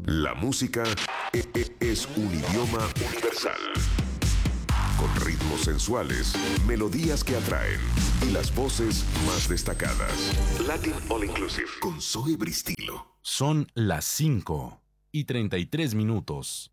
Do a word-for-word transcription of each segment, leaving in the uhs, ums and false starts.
La música e- e- es un idioma universal. Con ritmos sensuales, melodías que atraen y las voces más destacadas. Latin All Inclusive con Zoe Bristilo. Son las cinco y treinta y tres minutos.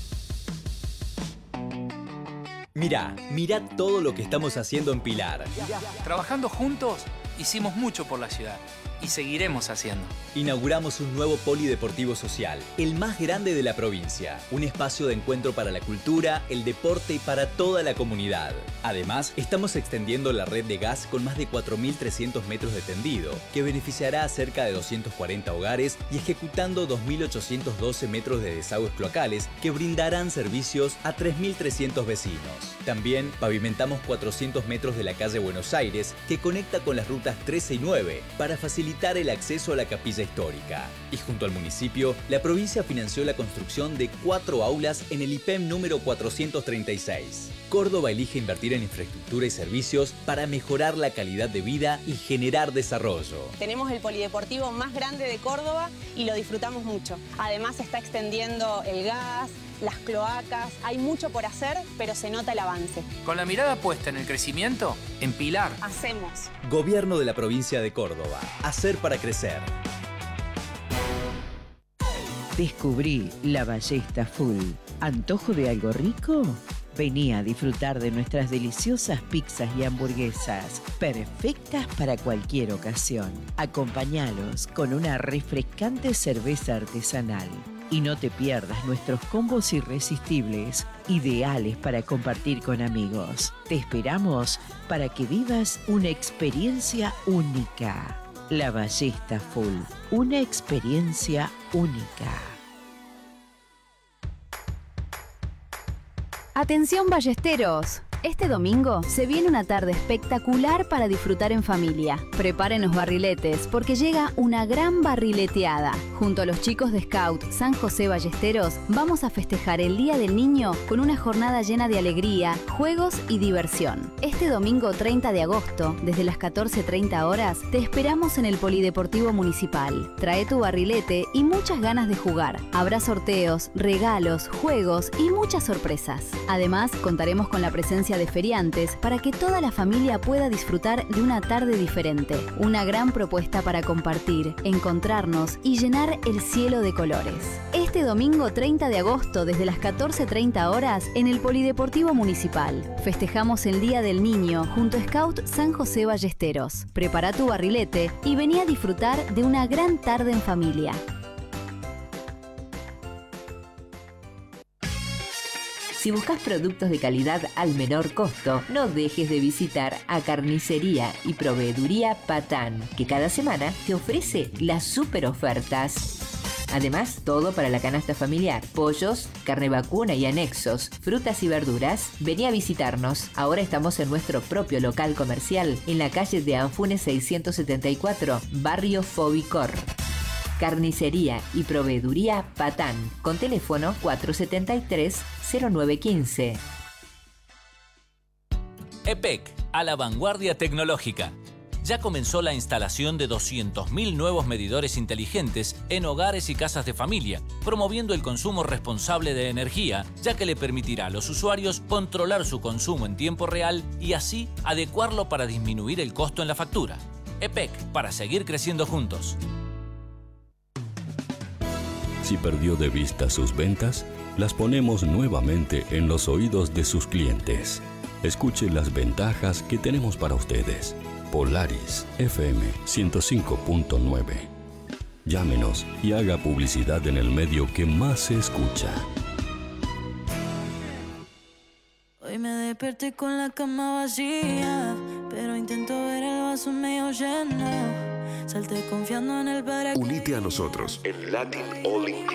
Mirá, mirá todo lo que estamos haciendo en Pilar. Trabajando juntos, hicimos mucho por la ciudad y seguiremos haciendo. Inauguramos un nuevo polideportivo social, el más grande de la provincia. Un espacio de encuentro para la cultura, el deporte y para toda la comunidad. Además, estamos extendiendo la red de gas con más de cuatro mil trescientos metros de tendido, que beneficiará a cerca de doscientos cuarenta hogares y ejecutando dos mil ochocientos doce metros de desagües cloacales que brindarán servicios a tres mil trescientos vecinos. También pavimentamos cuatrocientos metros de la calle Buenos Aires, que conecta con las rutas trece y nueve, para facilitar el acceso a la capilla histórica. Y junto al municipio, la provincia financió la construcción de cuatro aulas en el I P E M número cuatrocientos treinta y seis. Córdoba elige invertir en infraestructura y servicios para mejorar la calidad de vida y generar desarrollo. Tenemos el polideportivo más grande de Córdoba y lo disfrutamos mucho. Además se está extendiendo el gas, las cloacas, hay mucho por hacer, pero se nota el avance. Con la mirada puesta en el crecimiento, en Pilar. Hacemos. Gobierno de la provincia de Córdoba. Hacer para crecer. Descubrí La Ballesta Full. ¿Antojo de algo rico? Vení a disfrutar de nuestras deliciosas pizzas y hamburguesas, perfectas para cualquier ocasión. Acompáñalos con una refrescante cerveza artesanal. Y no te pierdas nuestros combos irresistibles, ideales para compartir con amigos. Te esperamos para que vivas una experiencia única. La Ballesta Full, una experiencia única. Atención ballesteros, este domingo se viene una tarde espectacular para disfrutar en familia. Preparen los barriletes porque llega una gran barrileteada. Junto a los chicos de Scout San José Ballesteros vamos a festejar el Día del Niño con una jornada llena de alegría, juegos y diversión. Este domingo treinta de agosto, desde las catorce treinta horas, te esperamos en el Polideportivo Municipal. Trae tu barrilete y muchas ganas de jugar. Habrá sorteos, regalos, juegos y muchas sorpresas. Además, contaremos con la presencia de feriantes para que toda la familia pueda disfrutar de una tarde diferente. Una gran propuesta para compartir, encontrarnos y llenar el cielo de colores. Este domingo treinta de agosto desde las catorce treinta horas en el Polideportivo Municipal. Festejamos el Día del Niño junto a Scout San José Ballesteros. Prepara tu barrilete y vení a disfrutar de una gran tarde en familia. Si buscas productos de calidad al menor costo, no dejes de visitar a Carnicería y Proveeduría Patán, que cada semana te ofrece las super ofertas. Además, todo para la canasta familiar, pollos, carne vacuna y anexos, frutas y verduras. Vení a visitarnos. Ahora estamos en nuestro propio local comercial, en la calle de Anfunes seiscientos setenta y cuatro, barrio Fobicor. Carnicería y Proveeduría Patán, con teléfono cuatro siete tres, cero nueve uno cinco. E P E C, a la vanguardia tecnológica. Ya comenzó la instalación de doscientos mil nuevos medidores inteligentes en hogares y casas de familia, promoviendo el consumo responsable de energía, ya que le permitirá a los usuarios controlar su consumo en tiempo real y así adecuarlo para disminuir el costo en la factura. E P E C, para seguir creciendo juntos. Si perdió de vista sus ventas, las ponemos nuevamente en los oídos de sus clientes. Escuche las ventajas que tenemos para ustedes. Polaris F M ciento cinco punto nueve. Llámenos y haga publicidad en el medio que más se escucha. Hoy me desperté con la cama vacía, pero intento ver el vaso medio lleno. Salté confiando en el para. Unite a nosotros en Latin All Inclusive.